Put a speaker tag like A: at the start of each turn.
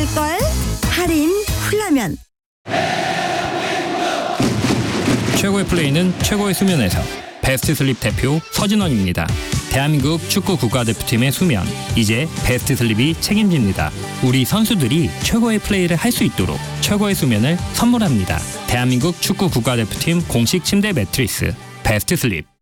A: 살걸? 할인 훌라면.
B: 최고의 플레이는 최고의 수면에서. 베스트 슬립 대표 서진원입니다. 대한민국 축구 국가대표팀의 수면, 이제 베스트 슬립이 책임집니다. 우리 선수들이 최고의 플레이를 할 수 있도록 최고의 수면을 선물합니다. 대한민국 축구 국가대표팀 공식 침대 매트리스 베스트 슬립.